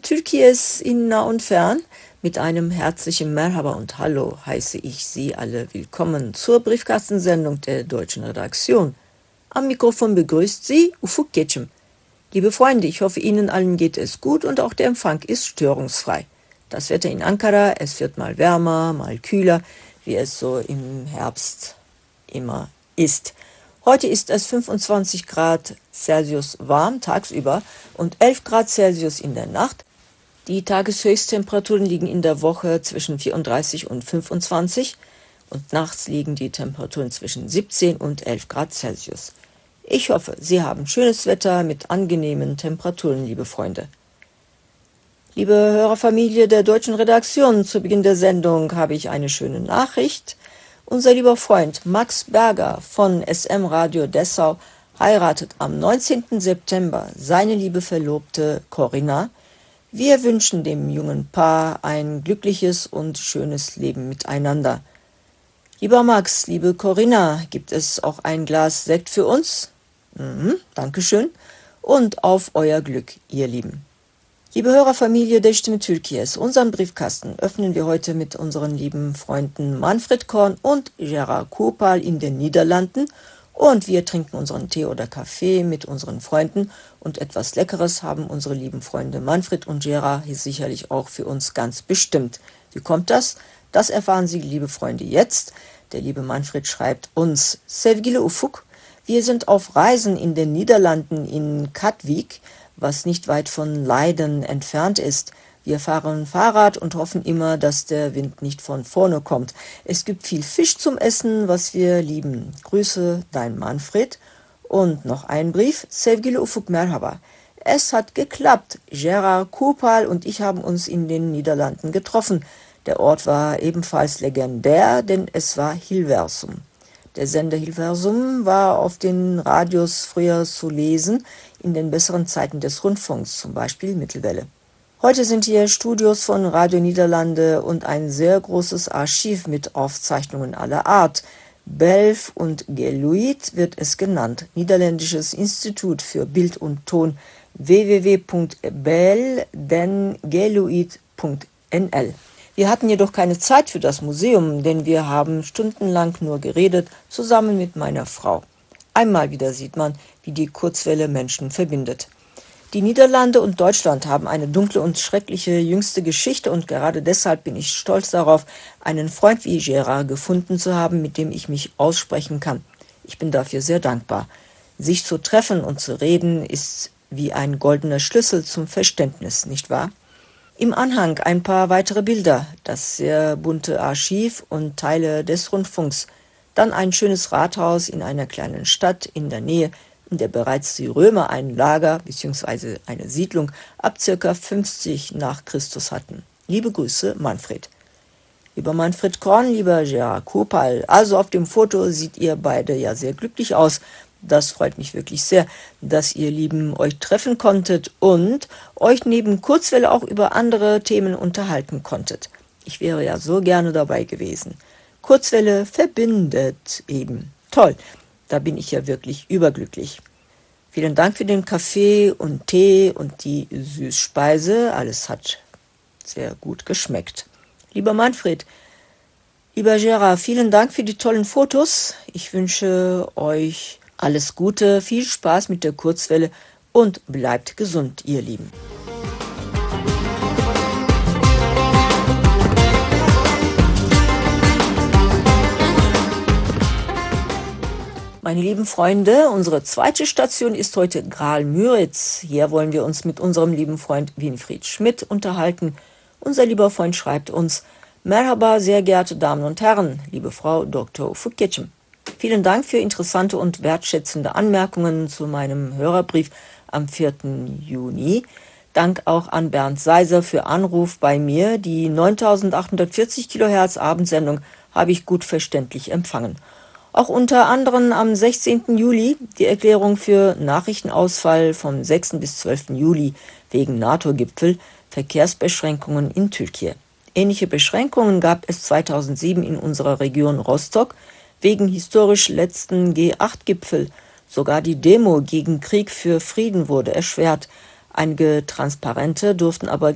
Türkies in nah und fern. Mit einem herzlichen Merhaba und Hallo heiße ich Sie alle willkommen zur Briefkastensendung der deutschen Redaktion. Am Mikrofon begrüßt Sie Ufuk Geçim. Liebe Freunde, ich hoffe, Ihnen allen geht es gut und auch der Empfang ist störungsfrei. Das Wetter in Ankara, es wird mal wärmer, mal kühler, wie es so im Herbst immer ist. Heute ist es 25 Grad Celsius warm tagsüber und 11 Grad Celsius in der Nacht. Die Tageshöchsttemperaturen liegen in der Woche zwischen 34 und 25 und nachts liegen die Temperaturen zwischen 17 und 11 Grad Celsius. Ich hoffe, Sie haben schönes Wetter mit angenehmen Temperaturen, liebe Freunde. Liebe Hörerfamilie der deutschen Redaktion, zu Beginn der Sendung habe ich eine schöne Nachricht. Unser lieber Freund Max Berger von SM Radio Dessau heiratet am 19. September seine liebe Verlobte Corinna. Wir wünschen dem jungen Paar ein glückliches und schönes Leben miteinander. Lieber Max, liebe Corinna, gibt es auch ein Glas Sekt für uns? Dankeschön. Und auf euer Glück, ihr Lieben. Liebe Hörerfamilie der Stimme Türkies, unseren Briefkasten öffnen wir heute mit unseren lieben Freunden Manfred Korn und Gerard Kopal in den Niederlanden und wir trinken unseren Tee oder Kaffee mit unseren Freunden und etwas Leckeres haben unsere lieben Freunde Manfred und Gerard hier sicherlich auch für uns ganz bestimmt. Wie kommt das? Das erfahren Sie, liebe Freunde, jetzt. Der liebe Manfred schreibt uns: Sevgili Ufuk, wir sind auf Reisen in den Niederlanden in Katwijk, was nicht weit von Leiden entfernt ist. Wir fahren Fahrrad und hoffen immer, dass der Wind nicht von vorne kommt. Es gibt viel Fisch zum Essen, was wir lieben. Grüße, dein Manfred. Und noch ein Brief. Sevgili Ufuk Merhaba. Es hat geklappt. Gerard Kopal und ich haben uns in den Niederlanden getroffen. Der Ort war ebenfalls legendär, denn es war Hilversum. Der Sender Hilversum war auf den Radios früher zu lesen, in den besseren Zeiten des Rundfunks, zum Beispiel Mittelwelle. Heute sind hier Studios von Radio Niederlande und ein sehr großes Archiv mit Aufzeichnungen aller Art. Belf und Geluid wird es genannt, Niederländisches Institut für Bild und Ton, www.beldengeluid.nl. Wir hatten jedoch keine Zeit für das Museum, denn wir haben stundenlang nur geredet, zusammen mit meiner Frau. Einmal wieder sieht man, wie die Kurzwelle Menschen verbindet. Die Niederlande und Deutschland haben eine dunkle und schreckliche jüngste Geschichte und gerade deshalb bin ich stolz darauf, einen Freund wie Gerard gefunden zu haben, mit dem ich mich aussprechen kann. Ich bin dafür sehr dankbar. Sich zu treffen und zu reden ist wie ein goldener Schlüssel zum Verständnis, nicht wahr? Im Anhang ein paar weitere Bilder, das sehr bunte Archiv und Teile des Rundfunks, dann ein schönes Rathaus in einer kleinen Stadt in der Nähe, in der bereits die Römer ein Lager bzw. eine Siedlung ab ca. 50 nach Christus hatten. Liebe Grüße, Manfred. Lieber Manfred Korn, lieber Gerard Kopal, also auf dem Foto seht ihr beide ja sehr glücklich aus. Das freut mich wirklich sehr, dass ihr Lieben euch treffen konntet und euch neben Kurzwelle auch über andere Themen unterhalten konntet. Ich wäre ja so gerne dabei gewesen. Kurzwelle verbindet eben. Toll, da bin ich ja wirklich überglücklich. Vielen Dank für den Kaffee und Tee und die Süßspeise. Alles hat sehr gut geschmeckt. Lieber Manfred, lieber Gerard, vielen Dank für die tollen Fotos. Ich wünsche euch alles Gute, viel Spaß mit der Kurzwelle und bleibt gesund, ihr Lieben. Meine lieben Freunde, unsere zweite Station ist heute Graal-Müritz. Hier wollen wir uns mit unserem lieben Freund Winfried Schmidt unterhalten. Unser lieber Freund schreibt uns: Merhaba, sehr geehrte Damen und Herren, liebe Frau Dr. Ufuk Geçim. Vielen Dank für interessante und wertschätzende Anmerkungen zu meinem Hörerbrief am 4. Juni. Dank auch an Bernd Seiser für Anruf bei mir. Die 9840 kHz Abendsendung habe ich gut verständlich empfangen. Auch unter anderem am 16. Juli die Erklärung für Nachrichtenausfall vom 6. bis 12. Juli wegen NATO-Gipfel, Verkehrsbeschränkungen in Türkei. Ähnliche Beschränkungen gab es 2007 in unserer Region Rostock, wegen historisch letzten G8-Gipfel. Sogar die Demo gegen Krieg für Frieden wurde erschwert. Einige Transparente durften aber